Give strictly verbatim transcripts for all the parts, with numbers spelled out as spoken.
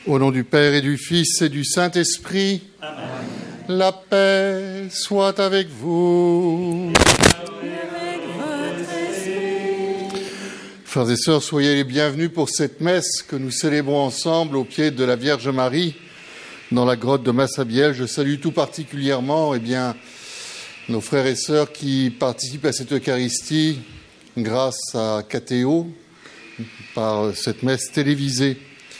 Au nom du Père et du Fils et du Saint-Esprit, Amen. La paix soit avec vous. Frères et sœurs, soyez les bienvenus pour cette messe que nous célébrons ensemble au pied de la Vierge Marie dans la grotte de Massabielle. Je salue tout particulièrement eh bien, nos frères et sœurs qui participent à cette Eucharistie grâce à Catéo par cette messe télévisée.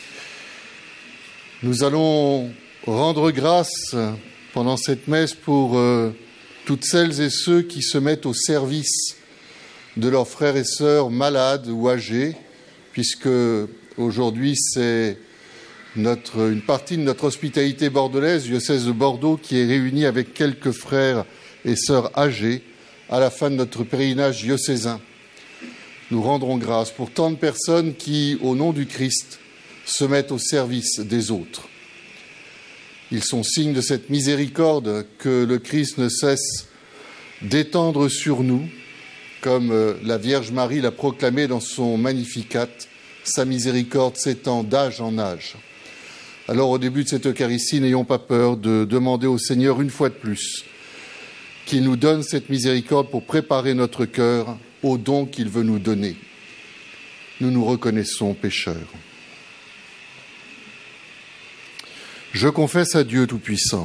Nous allons rendre grâce pendant cette messe pour euh, toutes celles et ceux qui se mettent au service de leurs frères et sœurs malades ou âgés, puisque aujourd'hui c'est notre, une partie de notre hospitalité bordelaise, diocèse de Bordeaux, qui est réunie avec quelques frères et sœurs âgés à la fin de notre pèlerinage diocésain. Nous rendrons grâce pour tant de personnes qui, au nom du Christ, se mettent au service des autres. Ils sont signes de cette miséricorde que le Christ ne cesse d'étendre sur nous, comme la Vierge Marie l'a proclamé dans son Magnificat, sa miséricorde s'étend d'âge en âge. Alors au début de cette Eucharistie, n'ayons pas peur de demander au Seigneur une fois de plus qu'il nous donne cette miséricorde pour préparer notre cœur au don qu'il veut nous donner. Nous nous reconnaissons pécheurs. Je confesse à Dieu Tout-Puissant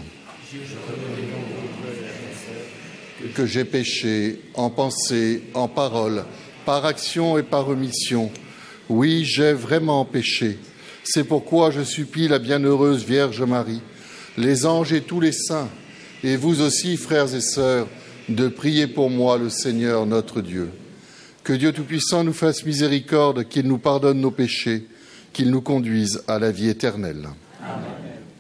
que j'ai péché en pensée, en parole, par action et par omission. Oui, j'ai vraiment péché. C'est pourquoi je supplie la bienheureuse Vierge Marie, les anges et tous les saints, et vous aussi, frères et sœurs, de prier pour moi le Seigneur notre Dieu. Que Dieu Tout-Puissant nous fasse miséricorde, qu'il nous pardonne nos péchés, qu'il nous conduise à la vie éternelle.